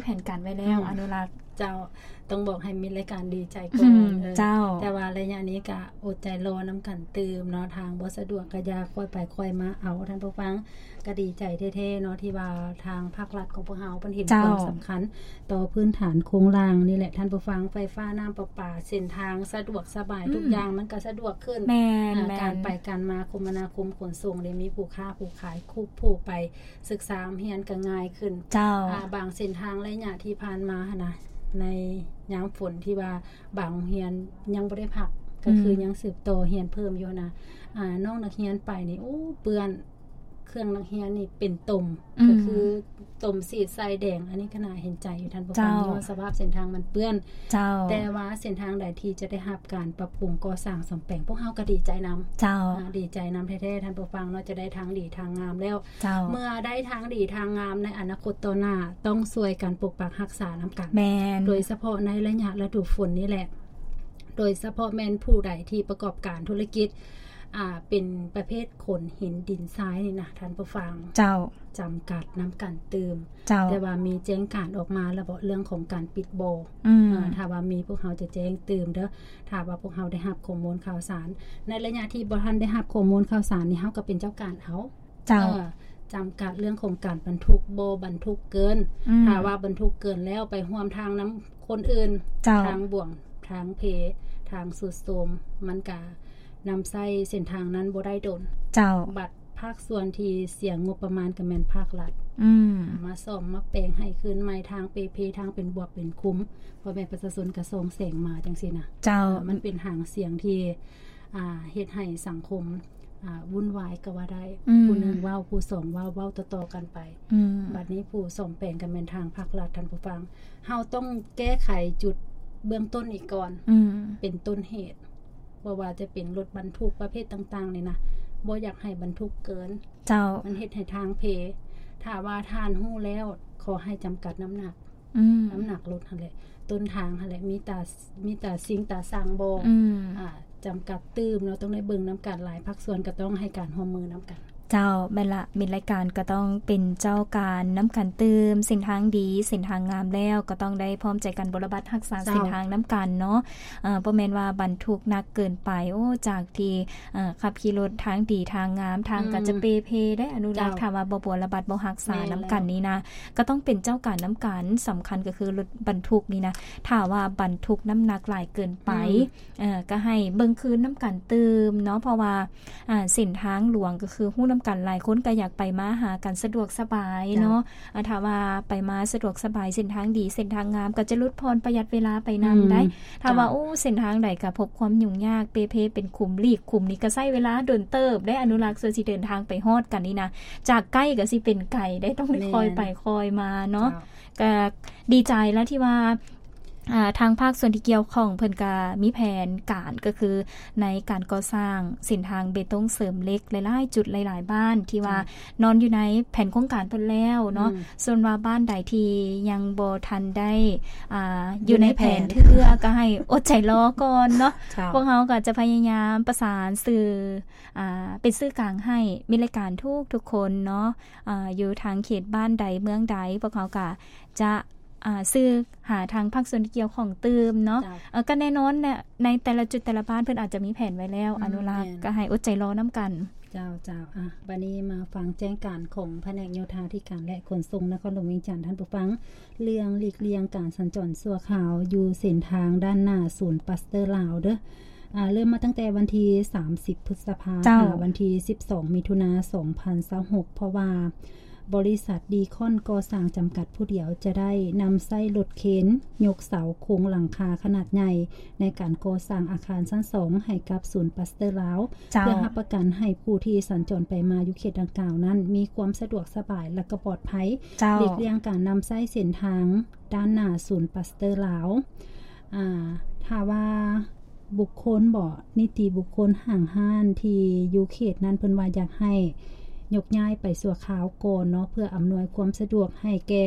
ผนการไว้แล้วอนุรักษ์เจ้าต้องบอกให้มีรายการดีใจก่อนเจ้าแต่ว่าระยะนี้ก็อดใจรอน้ำกันตื่มเนาะทางบ่สะดวกก็อย่าค่อยไปค่อยมาเอาท่านผู้ฟังก็ดีใจแท้ๆเนาะที่ว่าทางภาครัฐของพวกเฮาเพิ่นเห็นความสำคัญต่อพื้นฐานโครงสร้างนี่แหละท่านผู้ฟังไฟฟ้าน้ำประปาเส้นทางสะดวกสบายทุกอย่างมันก็สะดวกขึ้นการไปการมาคมนาคมขนส่งได้มีผู้ค้าผู้ขายผู้ไปศึกษาเรียนก็ง่ายขึ้นเจ้าบางเส้นทางระยะที่ผ่านมานะในยามฝนที่ว่าบางเรียนยังบ่ได้พักก็คือยังสืบโตเรียนเพิ่มอยู่นะน้องนักเรียนไปนี่เปื้อนเครื่องนักเรียนนี่เป็นตุ่มก็คือตุ่มสีใสแดงอันนี้ก็น่าเห็นใจอยู่ท่านผู้ฟังว่าสภาพเส้นทางมันเปื้อนแต่ว่าเส้นทางใดที่จะได้รับการปรับปรุงก่อสร้างซ่อมแปลงพวกเฮาก็ดีใจนำดีใจนำแท้ๆท่านผู้ฟังเนาะจะได้ทางดีทางงามแล้วเมื่อได้ทางดีทางงามในอนาคตต่อหน้าต้องช่วยกันปกปักรักษานำกันโดยเฉพาะในระยะฤดูฝนนี่แหละโดยเฉพาะแม่นผู้ใดที่ประกอบการธุรกิจเป็นประเภทขนหินดินทรายนี่นะท่านผู้ฟังจำกัดน้ำกันตื่มแต่ว่ามีแจ้งการออกมาแล้วบอกเรื่องของการปิดโบถ้าว่ามีพวกเขาจะแจ้งตื่มเด้อถ้าว่าพวกเขาได้รับข้อมูลข่าวสารในระยะที่บ่ทันได้รับข้อมูลข่าวสารนี่เฮาก็เป็นเจ้าการเอาจำกัดเรื่องของการบรรทุกโบบรรทุกเกินถ้าว่าบรรทุกเกินแล้วไปร่วมทางน้ำคนอื่นทางบ่วงทางเพทางสุดโทรมมันก็นำใส่เส้นทางนั้นบ่ได้โดนบัตรภาคส่วนที่เสียงงบประมาณก็แม่นภาครัฐมาซ่อมมาแปลงให้คืนใหม่ทางเพทางเป็นบวกเป็นคุ้มเพราะแม่ประชาชนก็ส่งเสียงมาจังซี่นะมันเป็นหางเสียงที่เฮ็ดให้สังคมวุ่นวายก็ว่าได้ผู้นึงเว้าผู้สองเว้าต่อๆกันไปบัดนี้ผู้ซ่อมแปลงก็แม่นทางภาครัฐท่านผู้ฟังเฮาต้องแก้ไขจุดเบื้องต้นอีกก่อนเป็นต้นเหตุว่าจะเป็นรถบรรทุกประเภทต่างๆนี่นะบ่อยากให้บรรทุกเกินมันเฮ็ดให้ทางเพถ้าว่าทานฮู้แล้วขอให้จำกัดน้ำหนักรถหั่นแหละต้นทางหั่นแหละมีแต่สิ่งตาสร้างบ่จำกัดตื้มเราต้องได้เบิ่งน้ำกันหลายภาคส่วนก็ต้องให้การร่วมมือน้ำกันเจ้าแม่ละมีรายการก็ต้องเป็นเจ้าการน้ำกันตืมเส้นทางดีเส้นทางงามแล้วก็ต้องได้พร้อมใจกันบรบัดรักษาเส้นทางน้ำกันเนาะบ่แม่นว่าบรรทุกหนักเกินไปจากที่ขับขี่รถทางดีทางงามทางก็จะเปเพได้อนุรักษ์ถ้าว่าบ่ระบัดบ่รักษาน้ำกันนี่นะก็ต้องเป็นเจ้าการน้ำกันสำคัญก็คือรถบรรทุกนี่นะถ้าว่าบรรทุกน้ำหนักหลายเกินไปก็ให้เบิ่งคืนน้ำกันตืมเนาะเพราะว่าเส้นทางหลวงก็คือฮู้น้ำกันหลายคนก็อยากไปมาหากันสะดวกสบายเนาะถ้าว่าไปมาสะดวกสบายเส้นทางดีเส้นทางงามก็จะลดพรประหยัดเวลาไปนำได้ถ้าว่าเส้นทางใดก็พบความยุ่งยากเปเพเป็นขุมลีกขุมนี้ก็ใช้เวลาเดินเติบได้อนุรักษ์สิเดินทางไปฮอดกันนี่นะจากใกล้ก็สิเป็นไกลได้ต้องคอยไปคอยมาเนาะก็ดีใจแล้วที่ว่าทางภาคส่วนที่เกี่ยวข้องเพิ่นก็มีแผนการก็คือในการก่อสร้างเส้นทางเบตงเสริมเหล็กหลายๆจุดหลายๆบ้านที่ว่านอนอยู่ในแผนโครงการเพิ่นแล้วเนาะส่วนว่าบ้านใดที่ยังบ่ทันได้อยู่ในแผนเทื่อก็ให้อดใจรอก่อนเนาะพวกเฮาก็จะพยายามประสานสื่อเป็นสื่อกลางให้มีรายการทุกคนเนาะอยู่ทางเขตบ้านใดเมืองใดพวกเฮาก็จะซื้อหาทางภาคส่วนที่เกี่ยวของตืมเนาะก็แน่นอนเนี่ยในแต่ละจุดแต่ละบ้านเพิ่นอาจจะมีแผนไว้แล้วอนุรักษ์ก็ให้อดใจรอน้ำกันเจ้าบัดนี้มาฟังแจ้งการของแผนกโยธาธิการและขนส่งนครหลวงเวียงจันทน์ท่านผู้ฟังเรื่องหลีกเลี่ยงการสัญจรชั่วคราวอยู่เส้นทางด้านหน้าศูนย์ปัสเตอร์ลาวเด้อเริ่มมาตั้งแต่วันที่30พฤษภาคมวันที่12มิถุนายน2026เพราะว่าบริษัทดีคอนก่อสร้างจำกัดผู้เดียวจะได้นำไส้รถเข็นยกเสาโครงหลังคาขนาดใหญ่ในการก่อสร้างอาคารชั้น2ให้กับศูนย์ปัสเตอร์ลาวเพื่อรับประกันให้ผู้ที่สัญจรไปมาอยู่เขตดังกล่าวนั้นมีความสะดวกสบายและก็ปลอดภัยหลีกเลี่ยงการนำไส้เส้นทางด้านหน้าศูนย์ปัสเตอร์ลาวถ้าว่าบุคคลบ่นิติบุคคลห่างห้านที่อยู่เขตนั้นเพิ่นว่าอยากให้ยกย้ายไปสั่วขาวก่อนเนาะเพื่ออำนวยความสะดวกให้แก่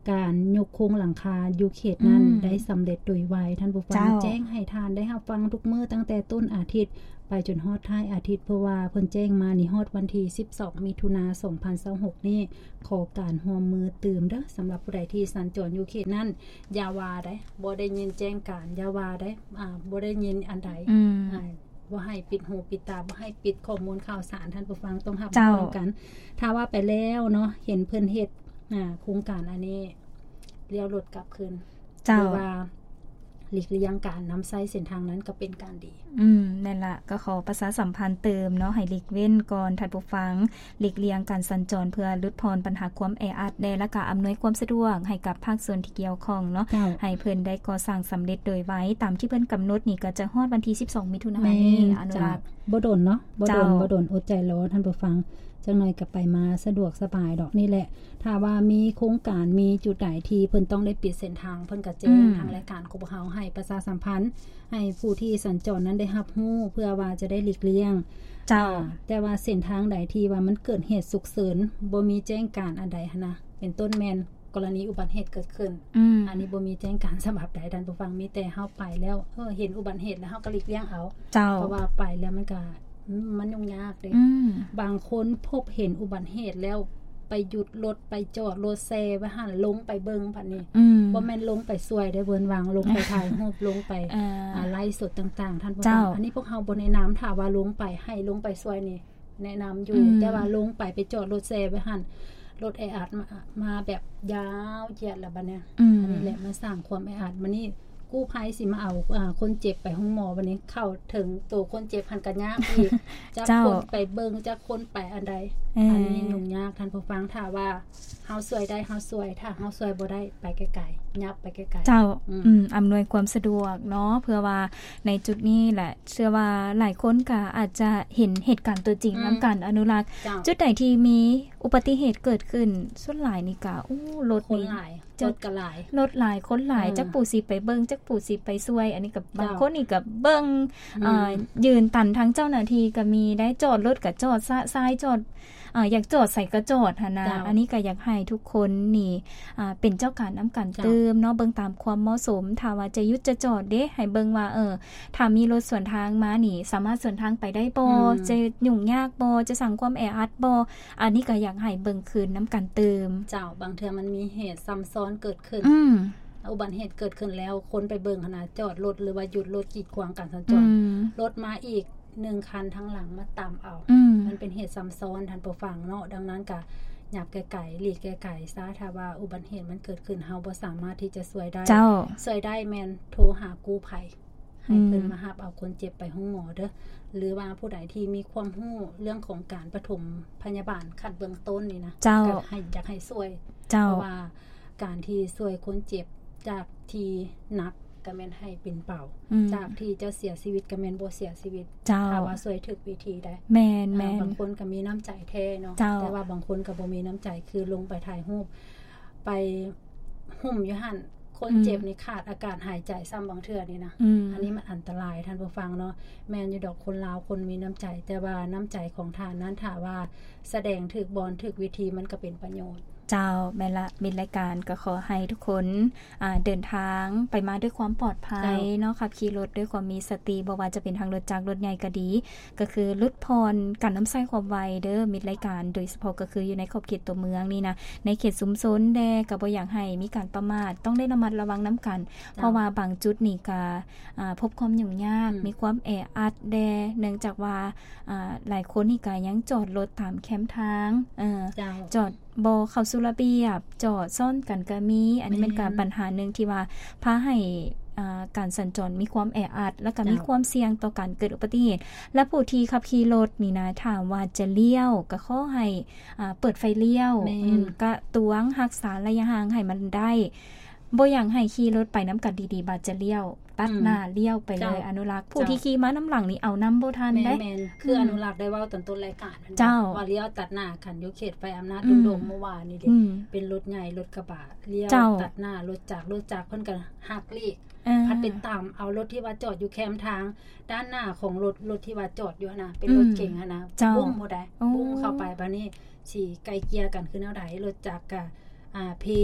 การยกโครงหลังคาอยู่เขตนั้นได้สำเร็จโดยไวท่านผู้ฟังแจ้งให้ทานได้รับฟังทุกมื้อตั้งแต่ต้นอาทิตย์ไปจนฮอดท้ายอาทิตย์เพราะว่าเพิ่นแจ้งมานี่ฮอดวันที่12มิถุนายน2026นี้ขอการร่วมมือตื่มเด้อสำหรับผู้ใดที่สัญจรอยู่เขตนั้นอย่าว่าได้บ่ได้ยินแจ้งการอย่าว่าได้บ่ได้ยินอันใดบ่ให้ปิดหูปิดตาบ่ให้ปิดข้อมูลข่าวสารท่านผู้ฟังต้องรับฟังกันถ้าว่าไปแล้วเนาะเห็นเพิ่นเฮ็ดโครงการอันนี้เลี้ยวรถกลับคืนหรือว่าหลีกเลี่ยงการนำใช้เส้นทางนั้นก็เป็นการดีนั่นล่ะก็ขอประชาสัมพันธ์เติมเนาะให้หลีกเว้นก่อนท่านผู้ฟังหลีกเลี่ยงการสัญจรเพื่อลดพรปัญหาความแออัดได้และก็อำนวยความสะดวกให้กับภาคส่วนที่เกี่ยวข้องเนาะให้เพิ่นได้ก่อสร้างสำเร็จโดยไว้ตามที่เพิ่นกำหนดนี่ก็จะฮอดวันที่12มิถุนายนนี้อนุรักษ์บ่ดนเนาะบ่ดนอดใจรอท่านผู้ฟังจังหน่อยก็ไปมาสะดวกสบายดอกนี่แหละถ้าว่ามีโครงการมีจุดใดที่เพิ่นต้องได้ปิดเส้นทางเพิ่นก็แจ้งทางรายการของพวกเฮาให้ประชาสัมพันธ์ให้ผู้ที่สัญจรนั้นได้รับรู้เพื่อว่าจะได้หลีกเลี่ยงแต่ว่าเส้นทางใดที่ว่ามันเกิดเหตุฉุกเฉินบ่มีแจ้งการอันใดหั่นนะเป็นต้นแม่นกรณีอุบัติเหตุเกิดขึ้นอันนี้บ่มีแจ้งการฉบับใดท่านผู้ฟังมีแต่เฮาไปแล้วเห็นอุบัติเหตุแล้วเฮาก็หลีกเลี่ยงเอาเพราะว่าไปแล้วมันยุ่งยากเด้บางคนพบเห็นอุบัติเหตุแล้วไปหยุดรถไปจอดรถแซไว้หั่นลงไปเบิ่งบัดนี้บ่แม่นลงไปซวยได้เบิ่นวางลงไปถ่ายรูปลงไปไลฟ์สดต่างๆท่านผู้ฟังอันนี้พวกเฮาบ่แนะนำถ้าว่าลงไปให้ลงไปซวยนี่แนะนำอยู่แต่ว่าลงไปจอดรถแซไว้หั่นรถแออัดมาแบบยาวเหยียดแล้วบัดเนี้ยอันนี้แหละมันสร้างความแออัดมานี่กู้ภัยสิมาเอาคนเจ็บไปห้องหมอวันนี้เข้าถึงตัวคนเจ็บหันกันยากอีกจะคนไปเบิ่งจะคนไปอันใดอันนี้ยุ่งยากท่านผู้ฟังถ้าว่าเฮาสวยได้เฮาสวยถ้าเฮาสวยบ่ได้ไปไกลๆยับไปไกลๆเจ้าอำนวยความสะดวกเนาะเพื่อว่าในจุดนี้แหละเชื่อว่าหลายคนก็อาจจะเห็นเหตุการณ์ตัวจริงนำกันอนุรักษ์จุดใดที่มีอุบัติเหตุเกิดขึ้นส่วนหลายนี่ก็รถนี่รถก็หลายรถหลายคนหลายจักปู่สิไปเบิ่งจักปู่สิไปช่วยอันนี้กับบางคนนี่ก็เบิ่งยืนตันทั้งเจ้าหน้าที่ก็มีได้จอดรถก็จอดซ้ายจอดอยากจอดใส่ก็จอดหั่นนะอันนี้ก็อยากให้ทุกคนนี่เป็นเจ้าการนำกันเติมเนาะเบิ่งตามความเหมาะสมถ้าว่าจะหยุดจะจอดเด้ให้เบิ่งว่าถ้ามีรถสวนทางมานี่สามารถสวนทางไปได้บ่จะยุ่งยากบ่จะสั่งความแออัดบ่อันนี้ก็อยากให้เบิ่งคืนนำกันเติมเจ้าบางเทื่อมันมีเหตุซ้ำซ้อนเกิดขึ้นอุบัติเหตุเกิดขึ้นแล้วคนไปเบิ่งขนาดจอดรถหรือว่าหยุดรถกีดขวางการสัญจรรถมาอีก1คันทั้งหลังมาตามเอามันเป็นเหตุซ้ำซ้อนท่านผู้ฟังเนาะดังนั้นก็หยับไกลๆหลีกไกลๆซะถ้าว่าอุบัติเหตุมันเกิดขึ้นเฮาบ่สามารถที่จะช่วยได้ช่วยได้แม่นโทรหากู้ภัยให้เพิ่นมารับเอาคนเจ็บไปห้องหมอเด้อหรือว่าผู้ใดที่มีความรู้เรื่องของการปฐมพยาบาลขั้นเบื้องต้นนี่นะก็ให้อยากให้ช่วยเพราะว่าการที่ช่วยคนเจ็บจากที่หนักก็แม่นให้เป็นเป่าจากที่จะเสียชีวิตก็แม่นบ่เสียชีวิตถ้าว่าช่วยถูกวิธีได้แม่นบางคนก็มีน้ำใจแท้เนาะแต่ว่าบางคนก็บ่มีน้ำใจคือลงไปถ่ายรูปไปหุ่มอยู่หั่นคนเจ็บนี่ขาดอากาศหายใจซ้ำบางเทื่อนี่นะอันนี้มันอันตรายท่านผู้ฟังเนาะแม่นอยู่ดอกคนลาวคนมีน้ำใจแต่ว่าน้ำใจของท่านนั้นถ้าว่าแสดงถูกบอนถูกวิธีมันก็เป็นประโยชน์เจ้าแม่ละมิตรรายการก็ขอให้ทุกคนเดินทางไปมาด้วยความปลอดภัยเนาะขับขี่รถด้วยความมีสติบ่ว่าจะเป็นทางรถจักรรถใหญ่ก็ดีก็คือลดพรการนำใช้ความไวเด้อมิตรรายการโดยเฉพาะก็คืออยู่ในขอบเขตตัวเมืองนี่นะในเขตชุมชนแดก็บ่อยากให้มีการประมาทต้องได้ระมัดระวังน้ำกันเพราะว่าบางจุดนี่ก็พบความยุ่งยากมีความแออัดแดเนื่องจากว่าหลายคนนี่ก็ยังจอดรถตามแคมป์ทางจอดบ่เข้าสู่ระเบียบจอดซ่อนกันก็มีอันนี้เป็นการปัญหานึงที่ว่าพาให้การสัญจรมีความแออัดและก็มีความเสี่ยงต่อการเกิดอุบัติเหตุและผู้ที่ขับขี่รถนี่นะถามว่าจะเลี้ยวก็ขอให้เปิดไฟเลี้ยวก็ตวงรักษาระยะห่างให้มันได้บ่อยากให้ขี่รถไปน้ำกันดีๆบาดจะเลี้ยวตัดหน้าเลี้ยวไปเลยอนุรักษ์ผู้ที่ขี่มาน้ำหลังนี่เอาน้ำบ่ทันได้คืออนุรักษ์ได้เว้าตอนต้นรายการว่าเลี้ยวตัดหน้าคันอยู่เขตไฟอำนาจดงเมื่อวานนี่เด้เป็นรถใหญ่รถกระบะเลี้ยวตัดหน้ารถจักรเพิ่นก็หักหลีกพัดเป็นตามเอารถที่ว่าจอดอยู่แคมทางด้านหน้าของรถที่ว่าจอดอยู่นะเป็นรถเก๋งนะบุ้งบ่ได้บุ้งเข้าไปบัดนี้สิไกลเกลี่ยกันคือแนวใดรถจักรก็เพค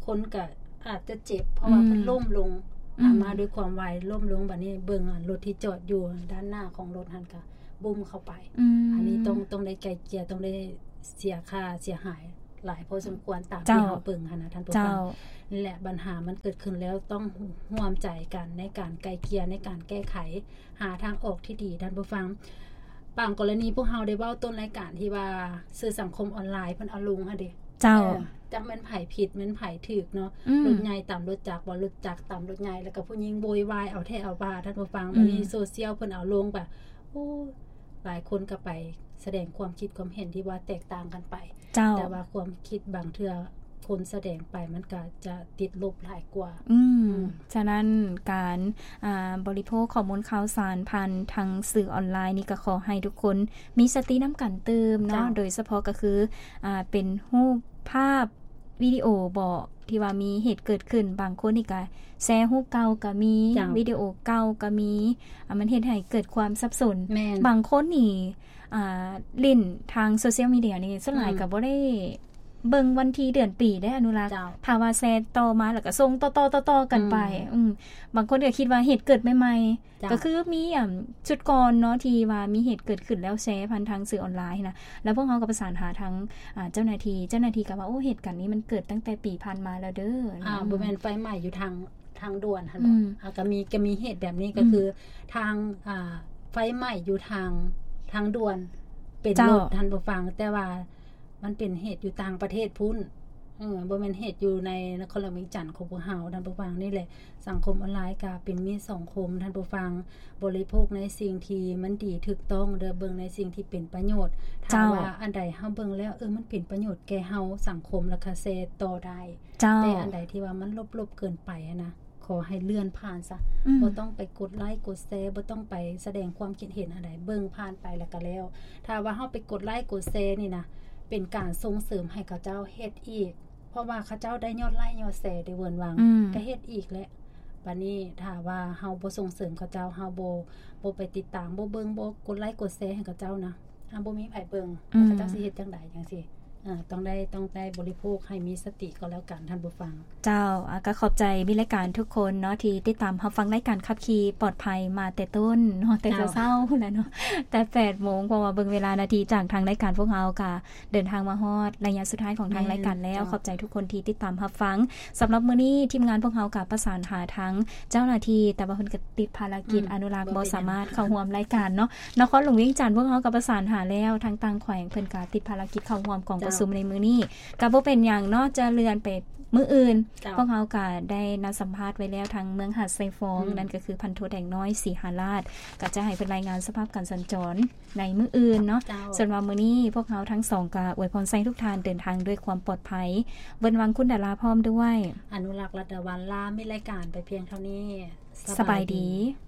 คนก็อาจจะเจ็บเพราะว่าเพิ่นล้มลงมาด้วยความไวล้มลงบัดนี้เบิ่งรถที่จอดอยู่ด้านหน้าของรถหั่นก็บุ้มเข้าไปอันนี้ต้องได้ไกลเกลี่ยต้องได้เสียค่าเสียหายหลายพอสมควรตามที่เฮาเบิ่งหั่นน่ะท่านผู้ฟังและปัญหามันเกิดขึ้นแล้วต้องร่วมใจกันในการไกลเกลี่ยในการแก้ไขหาทางออกที่ดีท่านผู้ฟังบางกรณีพวกเฮาได้เว้าต้นรายการที่ว่าสื่อสังคมออนไลน์เพิ่นเอาลงหั่นเด้เจ้าจักแม่นไผผิดแม่นไผถูกเนาะรถใหญ่ตามรถจักรบ่รถจักรตามรถใหญ่แล้วก็ผู้หญิงโวยวายเอาแท้เอาว่าท่านผู้ฟังวันนี้โซเชียลเพิ่นเอาลงแบบโอ้หลายคนก็ไปแสดงความคิดความเห็นที่ว่าแตกต่างกันไปแต่ว่าความคิดบางเทื่อคนแสดงไปมันก็จะติดลบหลายกว่าฉะนั้นการบริโภคข้อมูลข่าวสารผ่านทางสื่อออนไลน์นี่ก็ขอให้ทุกคนมีสตินำกันเติมเนาะโดยเฉพาะก็คือเป็นรูปภาพวิดีโอบอกที่ว่ามีเหตุเกิดขึ้นบางคนนี่ก็แชร์รูปเก่าก็มีวิดีโอเก่าก็มีมันเฮ็ดให้เกิดความสับสนบางคนนี่ลิ้นทางโซเชียลมีเดียนี่ส่วนหลายก็บ่ได้เบิ่งวันที่เดือนปีได้อนุรักษ์ถ้าว่าแชร์ต่อมาแล้วก็ส่งต่อๆกันไปบางคนก็คิดว่าเหตุเกิดใหม่ๆก็คือมีชุดก่อนเนาะที่ว่ามีเหตุเกิดขึ้นแล้วแชร์ผ่านทางสื่อออนไลน์นะแล้วพวกเฮาก็ประสานหาทางเจ้าหน้าที่ก็ว่าโอ้เหตุการณ์นี้มันเกิดตั้งแต่ปีผ่านมาแล้วเด้อบ่แม่นไฟใหม่อยู่ทางด่วนหั่นเนาะก็มีเหตุแบบนี้ก็คือทางไฟใหม่อยู่ทางด่วนเป็นรถท่านผู้ฟังแต่ว่ามันเป็นเหตุอยู่ต่างประเทศพุ่นบ่แม่นเหตุอยู่ในนครหลวงเวียงจันทน์ของพวกเฮาท่านผู้ฟังนี่แหละสังคมออนไลน์ก็เป็นมีสังคมท่านผู้ฟังบริโภคในสิ่งที่มันดีถูกต้องเด้อเบิ่งในสิ่งที่เป็นประโยชน์ถ้าว่าอันใดเฮาเบิ่งแล้วมันเป็นประโยชน์แก่เฮาสังคมแล้วก็แชร์ต่อได้แต่อันใดที่ว่ามันลบๆเกินไปนะขอให้เลื่อนผ่านซะบ่ต้องไปกดไลค์กดแชร์บ่ต้องไปแสดงความคิดเห็นอะไรเบิ่งผ่านไปแล้วก็แล้วถ้าว่าเฮาไปกดไลค์กดแชร์นี่นะเป็นการส่งเสริมให้เขาเจ้าเฮ็ดอีกเพราะว่าเขาเจ้าได้ยอดไลค์ยอดแชร์ได้เวินวังก็เฮ็ดอีกแหละบัดนี้ถ้าว่าเฮาบ่ส่งเสริมเขาเจ้าเฮาบ่ไปติดตามบ่เบิ่งบ่กดไลค์กดแชร์ให้เขาเจ้านะบ่มีไผเบิ่งเขาเจ้าสิเฮ็ดจังไดจังซี่ต้องได้บริโภคให้มีสติก็แล้วกันท่านผู้ฟังเจ้าก็ขอบใจมิรายการทุกคนเนาะที่ติดตามรับฟังรายการขับขี่ปลอดภัยมาแต่ต้นเนาะแต่เช้าๆแล้วเนาะแต่ 8:00 นเพราะว่าเบิ่งเวลานาทีจากทางรายการพวกเฮาก็เดินทางมาฮอดระยะสุดท้ายของทางรายการแล้วขอบใจทุกคนที่ติดตามรับฟังสำหรับมื้อนี้ทีมงานพวกเฮาก็ประสานหาทั้งเจ้าหน้าที่แต่ว่าเพิ่นก็ติดภารกิจอนุรักษ์บ่สามารถเข้าร่วมรายการเนาะนครหลวงเวียงจันทน์พวกเฮาก็ประสานหาแล้วทางต่างแขวงเพิ่นก็ติดภารกิจเข้าร่วมกองประชุมในมื้อนี้ก็บ่เป็นหยังเนาะจะเลื่อนไปมื้ออื่นพวกเฮาก็ได้นัดสัมภาษณ์ไว้แล้วทางเมืองหาดไซฟองนั่นก็คือพันโทแดงน้อยศรีหาราชก็จะให้เพิ่นรายงานสภาพการสัญจรในมื้ออื่นเนาะส่วนว่ามื้อนี้พวกเฮาทั้ง2ก็อวยพรให้ทุกท่านเดินทางด้วยความปลอดภัยเบิ่นวังคุณดาราพร้อมด้วยอนุรักษ์รัตวันลามีรายการไปเพียงเท่านี้สบายดี